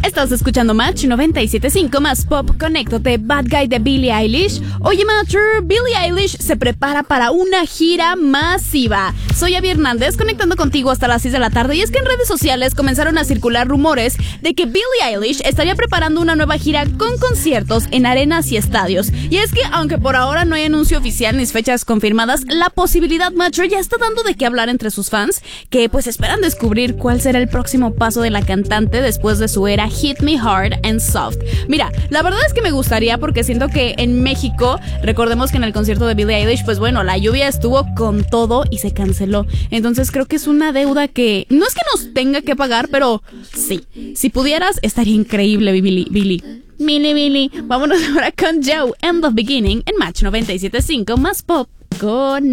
Estás escuchando Match 97.5 más Pop. Conéctate, Bad Guy de Billie Eilish. Oye, Matcher, Billie Eilish se prepara para una gira masiva. Soy Abby Hernández, conectando contigo hasta las 6 de la tarde. Y es que en redes sociales comenzaron a circular rumores de que Billie Eilish estaría preparando una nueva gira con conciertos en arenas y estadios. Y es que, aunque por ahora no hay anuncio oficial ni fechas confirmadas, la posibilidad, Matcher, ya está dando de qué hablar entre sus fans, que pues esperan descubrir cuál será el próximo paso de la cantante después de su era Hit Me Hard and Soft. Mira, la verdad es que me gustaría, porque siento que en México, recordemos que en el concierto de Billie Eilish, pues bueno, la lluvia estuvo con todo y se canceló. Entonces creo que es una deuda que no es que nos tenga que pagar, pero sí, si pudieras, estaría increíble, Billie. Vámonos ahora con Joe and the Beginning en Match 97.5 más Pop. Con